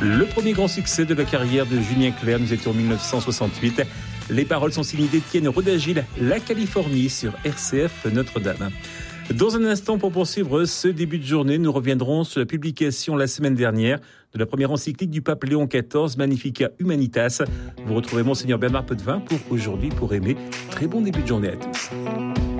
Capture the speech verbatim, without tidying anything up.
Le premier grand succès de la carrière de Julien Clerc, nous étions en dix-neuf cent soixante-huit. Les paroles sont signées d'Étienne Rodagil, La Californie, sur R C F Notre-Dame. Dans un instant, pour poursuivre ce début de journée, nous reviendrons sur la publication la semaine dernière de la première encyclique du pape Léon quatorze, Magnificat Humanitas. Vous retrouvez Monseigneur Bernard Potvin pour aujourd'hui, pour aimer. Très bon début de journée à tous.